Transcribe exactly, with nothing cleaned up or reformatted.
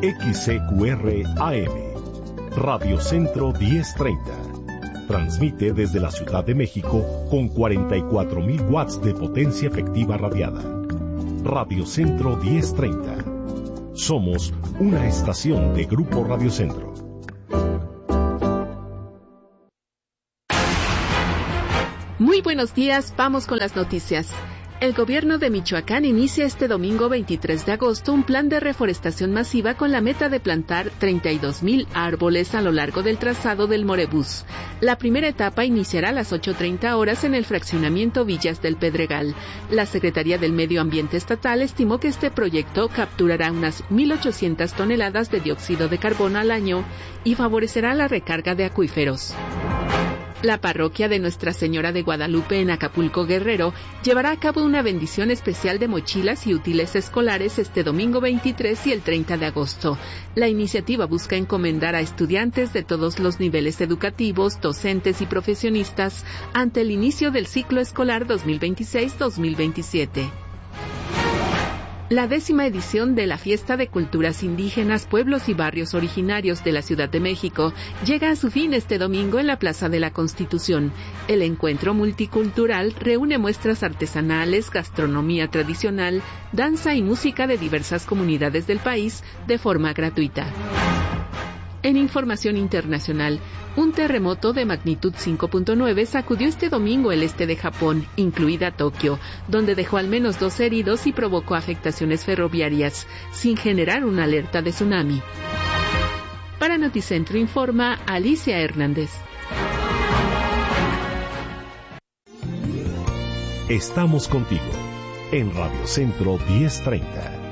X C Q R A M, Radio Centro diez treinta. Transmite desde la Ciudad de México con cuarenta y cuatro mil watts de potencia efectiva radiada. Radio Centro diez treinta. Somos una estación de Grupo Radio Centro. Muy buenos días, vamos con las noticias. El gobierno de Michoacán inicia este domingo veintitrés de agosto un plan de reforestación masiva con la meta de plantar treinta y dos mil árboles a lo largo del trazado del Morebús. La primera etapa iniciará a las ocho treinta horas en el fraccionamiento Villas del Pedregal. La Secretaría del Medio Ambiente Estatal estimó que este proyecto capturará unas mil ochocientas toneladas de dióxido de carbono al año y favorecerá la recarga de acuíferos. La parroquia de Nuestra Señora de Guadalupe en Acapulco, Guerrero, llevará a cabo una bendición especial de mochilas y útiles escolares este domingo veintitrés y el treinta de agosto. La iniciativa busca encomendar a estudiantes de todos los niveles educativos, docentes y profesionistas ante el inicio del ciclo escolar dos mil veintiséis dos mil veintisiete. La décima edición de la Fiesta de Culturas Indígenas, Pueblos y Barrios Originarios de la Ciudad de México llega a su fin este domingo en la Plaza de la Constitución. El encuentro multicultural reúne muestras artesanales, gastronomía tradicional, danza y música de diversas comunidades del país de forma gratuita. En información internacional, un terremoto de magnitud cinco punto nueve sacudió este domingo el este de Japón, incluida Tokio, donde dejó al menos dos heridos y provocó afectaciones ferroviarias, sin generar una alerta de tsunami. Para Noticentro informa Alicia Hernández. Estamos contigo en Radio Centro diez treinta.